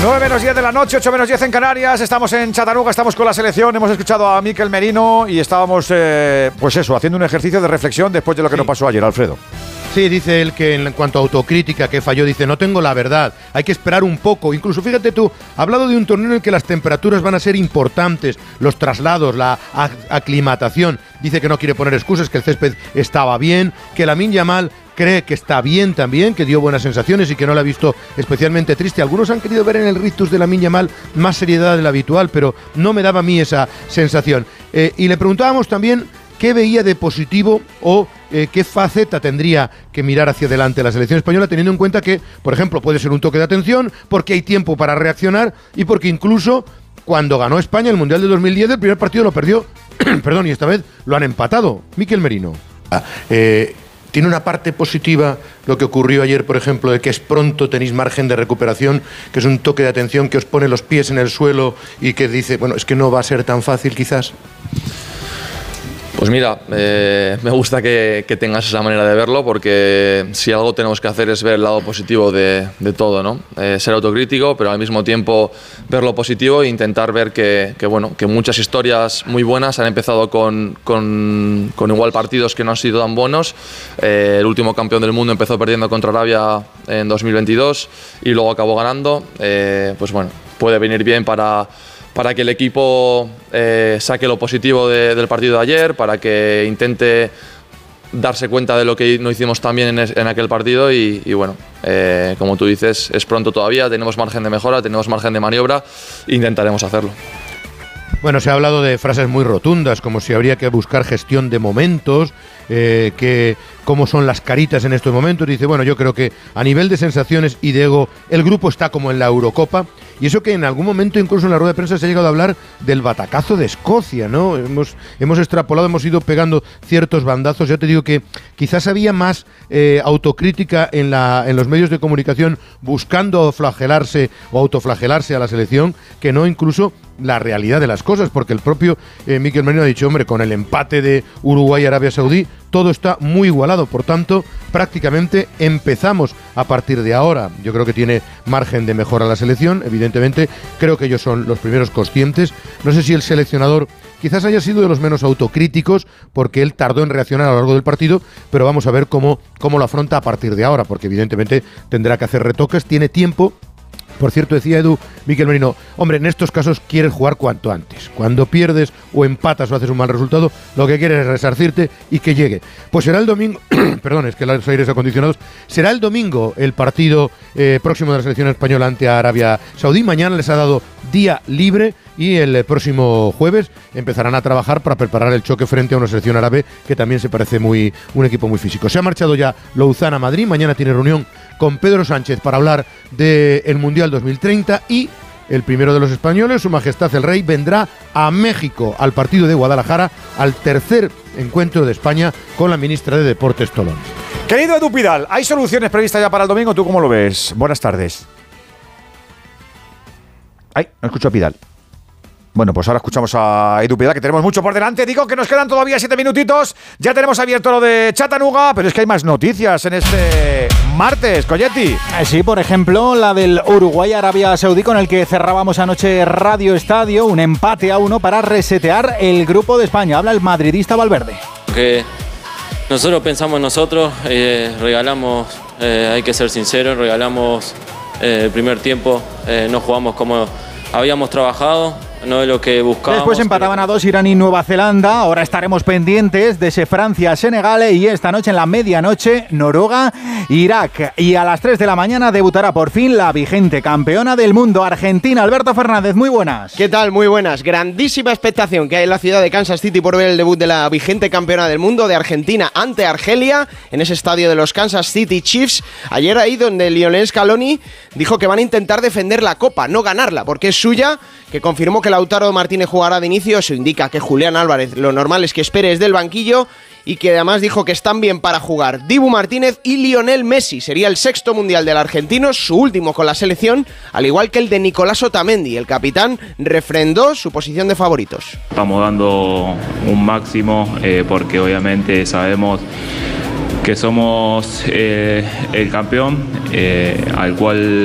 9 menos 10 de la noche, 8 menos 10 en Canarias. Estamos en Chattanooga, estamos con la selección. Hemos escuchado a Mikel Merino y estábamos, pues eso, haciendo un ejercicio de reflexión después de lo que nos pasó ayer, Alfredo. Sí, dice él que en cuanto a autocrítica que falló, dice, no tengo la verdad, hay que esperar un poco. Incluso, fíjate tú, ha hablado de un torneo en el que las temperaturas van a ser importantes, los traslados, la aclimatación. Dice que no quiere poner excusas, que el césped estaba bien, que Lamine Yamal cree que está bien también, que dio buenas sensaciones y que no la ha visto especialmente triste. Algunos han querido ver en el rictus de Lamine Yamal más seriedad de la habitual, pero no me daba a mí esa sensación. Y le preguntábamos también qué veía de positivo o qué faceta tendría que mirar hacia adelante la selección española, teniendo en cuenta que, por ejemplo, puede ser un toque de atención, porque hay tiempo para reaccionar y porque incluso cuando ganó España el Mundial de 2010, el primer partido lo perdió, perdón, y esta vez lo han empatado. Mikel Merino. ¿Tiene una parte positiva lo que ocurrió ayer, por ejemplo, de que es pronto, tenéis margen de recuperación, que es un toque de atención que os pone los pies en el suelo y que dice, bueno, es que no va a ser tan fácil quizás? Pues mira, me gusta que tengas esa manera de verlo, porque si algo tenemos que hacer es ver el lado positivo de todo, ¿no? Ser autocrítico, pero al mismo tiempo ver lo positivo e intentar ver que muchas historias muy buenas han empezado con igual partidos que no han sido tan buenos. El último campeón del mundo empezó perdiendo contra Arabia en 2022 y luego acabó ganando. Pues bueno, puede venir bien para que el equipo saque lo positivo del partido de ayer, para que intente darse cuenta de lo que no hicimos tan bien en aquel partido y bueno, como tú dices, es pronto todavía, tenemos margen de mejora, tenemos margen de maniobra, intentaremos hacerlo. Bueno, se ha hablado de frases muy rotundas, como si habría que buscar gestión de momentos, que cómo son las caritas en estos momentos. Dice, bueno, yo creo que a nivel de sensaciones y de ego, el grupo está como en la Eurocopa, y eso que en algún momento, incluso en la rueda de prensa, se ha llegado a hablar del batacazo de Escocia, ¿no? Hemos extrapolado, hemos ido pegando ciertos bandazos. Yo te digo que quizás había más autocrítica en los medios de comunicación buscando flagelarse o autoflagelarse a la selección, que no incluso la realidad de las cosas, porque el propio Mikel Merino ha dicho, hombre, con el empate de Uruguay y Arabia Saudí, todo está muy igualado, por tanto, prácticamente empezamos a partir de ahora. Yo creo que tiene margen de mejora la selección, evidentemente, creo que ellos son los primeros conscientes. No sé si el seleccionador quizás haya sido de los menos autocríticos, porque él tardó en reaccionar a lo largo del partido, pero vamos a ver cómo lo afronta a partir de ahora, porque evidentemente tendrá que hacer retoques, tiene tiempo. Por cierto, decía Edu, Mikel Merino, hombre, en estos casos quieres jugar cuanto antes. Cuando pierdes o empatas o haces un mal resultado, lo que quieres es resarcirte y que llegue. Pues será el domingo, perdón, es que los aires acondicionados, será el domingo el partido próximo de la selección española ante Arabia Saudí. Mañana les ha dado día libre y el próximo jueves empezarán a trabajar para preparar el choque frente a una selección árabe que también se parece un equipo muy físico. Se ha marchado ya Louzán a Madrid, mañana tiene reunión con Pedro Sánchez para hablar del Mundial 2030 y el primero de los españoles, Su Majestad el Rey, vendrá a México, al partido de Guadalajara, al tercer encuentro de España con la ministra de Deportes Tolón. Querido Edu Pidal, ¿hay soluciones previstas ya para el domingo? ¿Tú cómo lo ves? Buenas tardes. Ay, no escucho a Pidal. Bueno, pues ahora escuchamos a Edu Pidal, que tenemos mucho por delante. Digo que nos quedan todavía 7 minutitos. Ya tenemos abierto lo de Chattanooga, pero es que hay más noticias en este martes, Colletti. Sí, por ejemplo, la del Uruguay-Arabia Saudí, con el que cerrábamos anoche Radio Estadio, un empate a 1 para resetear el grupo de España. Habla el madridista Valverde. Que nosotros pensamos en nosotros, regalamos, hay que ser sinceros, regalamos el primer tiempo, no jugamos como habíamos trabajado. No es lo que buscábamos. Después empataban a 2 Irán y Nueva Zelanda. Ahora estaremos pendientes de ese Francia-Senegal y esta noche en la medianoche Noruega-Irak. Y a las 3 de la mañana debutará por fin la vigente campeona del mundo, Argentina. Alberto Fernández, muy buenas. ¿Qué tal? Muy buenas. Grandísima expectación que hay en la ciudad de Kansas City por ver el debut de la vigente campeona del mundo de Argentina ante Argelia en ese estadio de los Kansas City Chiefs. Ayer ahí donde Lionel Scaloni dijo que van a intentar defender la copa, no ganarla, porque es suya, que confirmó que Lautaro Martínez jugará de inicio. Eso indica que Julián Álvarez lo normal es que espere desde el banquillo y que además dijo que están bien para jugar Dibu Martínez y Lionel Messi. Sería el 6º mundial del argentino, su último con la selección, al igual que el de Nicolás Otamendi. El capitán refrendó su posición de favoritos. Estamos dando un máximo porque obviamente sabemos que somos el campeón al cual